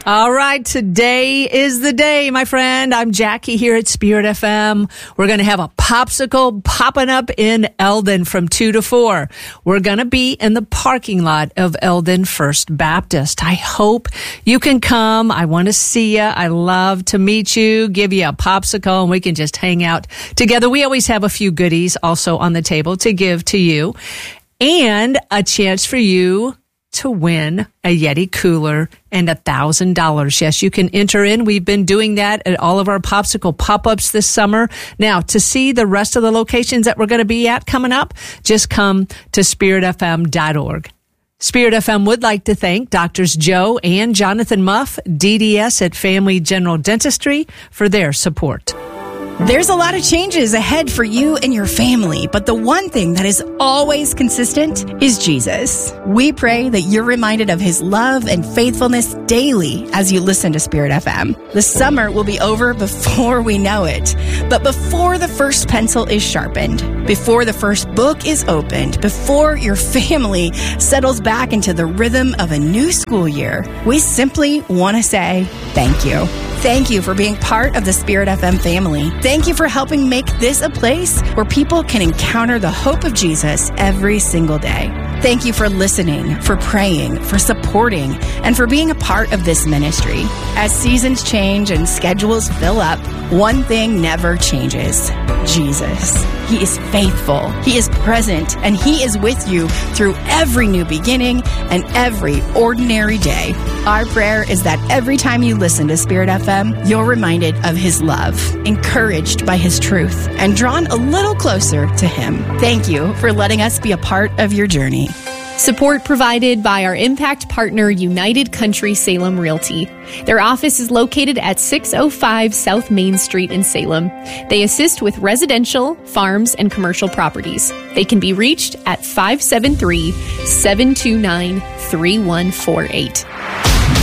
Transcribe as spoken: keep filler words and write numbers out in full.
All right, today is the day, my friend. I'm Jackie here at Spirit F M. We're going to have a popsicle popping up in Eldon from two to four. We're going to be in the parking lot of Eldon First Baptist. I hope you can come. I want to see you. I love to meet you, give you a popsicle, and we can just hang out together. We always have a few goodies also on the table to give to you, and a chance for you to win a Yeti cooler and a thousand dollars. Yes, you can enter in. We've been doing that at all of our popsicle pop-ups this summer. Now, to see the rest of the locations that we're going to be at coming up, just come to spirit f m dot org. Spirit F M would like to thank Doctors Joe and Jonathan Muff, D D S at Family General Dentistry, for their support. There's a lot of changes ahead for you and your family, but the one thing that is always consistent is Jesus. We pray that you're reminded of his love and faithfulness daily as you listen to Spirit F M. The summer will be over before we know it, but before the first pencil is sharpened, before the first book is opened, before your family settles back into the rhythm of a new school year, we simply want to say thank you. Thank you for being part of the Spirit F M family. Thank you for helping make this a place where people can encounter the hope of Jesus every single day. Thank you for listening, for praying, for supporting, and for being a part of this ministry. As seasons change and schedules fill up, one thing never changes: Jesus. He is faithful, he is present, and he is with you through every new beginning and every ordinary day. Our prayer is that every time you listen to Spirit F M, you're reminded of his love, encouraged by his truth, and drawn a little closer to him. Thank you for letting us be a part of your journey. Support provided by our impact partner, United Country Salem Realty. Their office is located at six oh five South Main Street in Salem. They assist with residential, farms, and commercial properties. They can be reached at five seven three, seven two nine, three one four eight.